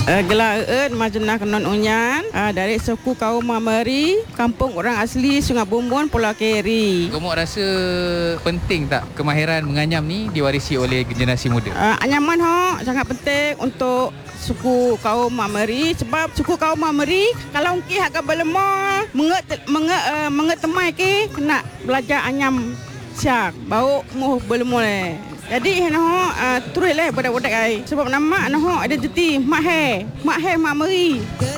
Gelar Majnah Kenon Unyan dari suku kaum Mameri, kampung orang asli Sungai Bumbun, Pulau Keri. Gemuk rasa penting tak kemahiran menganyam ni diwarisi oleh generasi muda? Anyaman sangat penting untuk suku kaum Mameri, sebab suku kaum Mameri kalau ki agak berlemah menget temai ke kena belajar anyam siak bau muh berlemah le. Jadi terus lah budak-budak ai sebab nama ada identiti mak Mameri.